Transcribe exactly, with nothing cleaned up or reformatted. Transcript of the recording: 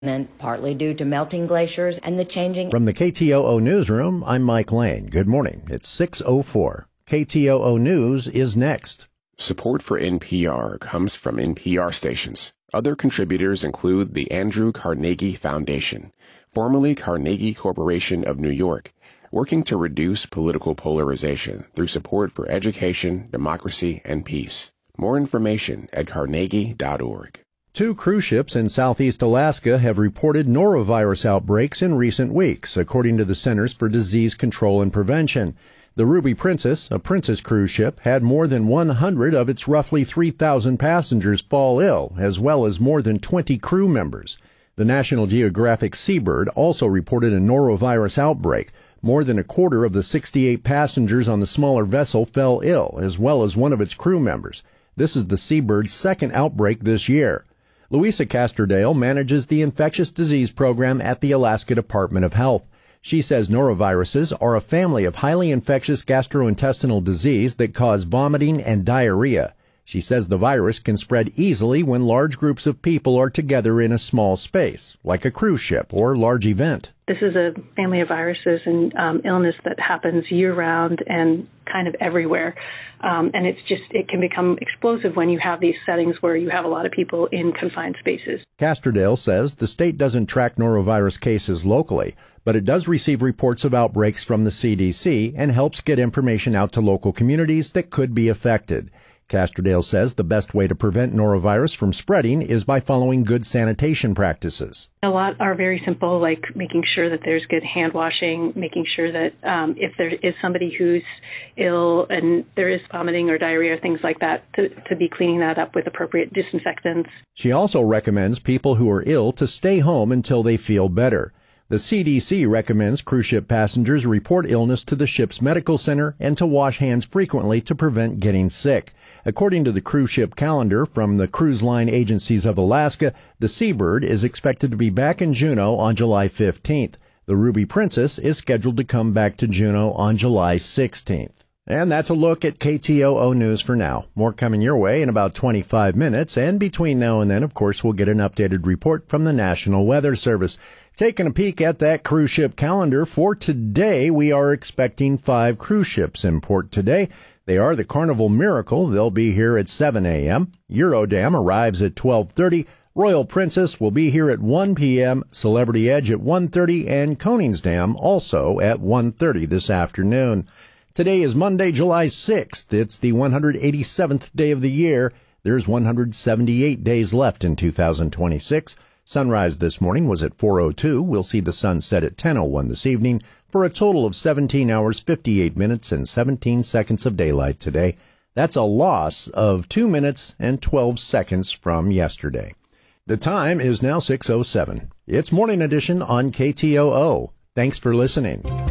partly due to melting glaciers and the changing. From the K T O O Newsroom, I'm Mike Lane. Good morning. It's six oh four. K T O O News is next. Support for N P R comes from N P R stations. Other contributors include the Andrew Carnegie Foundation, formerly Carnegie Corporation of New York, working to reduce political polarization through support for education, democracy, and peace. More information at carnegie dot org. Two cruise ships in southeast Alaska have reported norovirus outbreaks in recent weeks, according to the Centers for Disease Control and Prevention. The Ruby Princess, a Princess cruise ship, had more than one hundred of its roughly three thousand passengers fall ill, as well as more than twenty crew members. The National Geographic Seabird also reported a norovirus outbreak. More than a quarter of the sixty-eight passengers on the smaller vessel fell ill, as well as one of its crew members. This is the Seabird's second outbreak this year. Louisa Castrodale manages the infectious disease program at the Alaska Department of Health. She says noroviruses are a family of highly infectious gastrointestinal disease that cause vomiting and diarrhea. She says the virus can spread easily when large groups of people are together in a small space, like a cruise ship or large event. This is a family of viruses and um, illness that happens year-round and kind of everywhere. Um, and it's just, it can become explosive when you have these settings where you have a lot of people in confined spaces. Castrodale says the state doesn't track norovirus cases locally, but it does receive reports of outbreaks from the C D C and helps get information out to local communities that could be affected. Castrodale says the best way to prevent norovirus from spreading is by following good sanitation practices. A lot are very simple, like making sure that there's good hand washing, making sure that um, if there is somebody who's ill and there is vomiting or diarrhea, things like that, to, to be cleaning that up with appropriate disinfectants. She also recommends people who are ill to stay home until they feel better. The C D C recommends cruise ship passengers report illness to the ship's medical center and to wash hands frequently to prevent getting sick. According to the cruise ship calendar from the Cruise Line Agencies of Alaska, the Seabird is expected to be back in Juneau on July fifteenth. The Ruby Princess is scheduled to come back to Juneau on July sixteenth. And that's a look at K T O O News for now. More coming your way in about twenty-five minutes, and between now and then, of course, we'll get an updated report from the National Weather Service. Taking a peek at that cruise ship calendar for today, we are expecting five cruise ships in port today. They are the Carnival Miracle. They'll be here at seven a.m. Eurodam arrives at twelve thirty. Royal Princess will be here at one p.m. Celebrity Edge at one thirty, and Koningsdam also at one thirty this afternoon. Today is Monday, July sixth. It's the one hundred eighty-seventh day of the year. There's one hundred seventy-eight days left in two thousand twenty-six. Sunrise this morning was at four oh two. We'll see the sun set at ten oh one this evening for a total of seventeen hours, fifty-eight minutes, and seventeen seconds of daylight today. That's a loss of two minutes and twelve seconds from yesterday. The time is now six oh seven. It's Morning Edition on K T O O. Thanks for listening.